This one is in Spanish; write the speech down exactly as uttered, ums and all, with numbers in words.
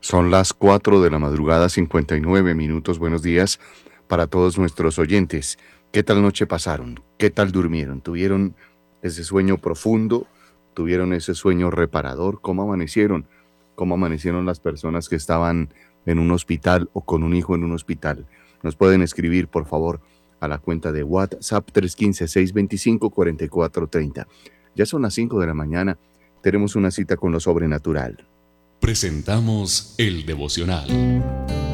Son las cuatro de la madrugada, cincuenta y nueve minutos. Buenos días para todos nuestros oyentes. ¿Qué tal noche pasaron? ¿Qué tal durmieron? ¿Tuvieron ese sueño profundo? ¿Tuvieron ese sueño reparador? ¿Cómo amanecieron? ¿Cómo amanecieron las personas que estaban en un hospital o con un hijo en un hospital? Nos pueden escribir, por favor, a la cuenta de WhatsApp tres uno cinco, seis dos cinco, cuatro cuatro tres cero. Ya son las cinco de la mañana. Tenemos una cita con lo sobrenatural. Presentamos el devocional.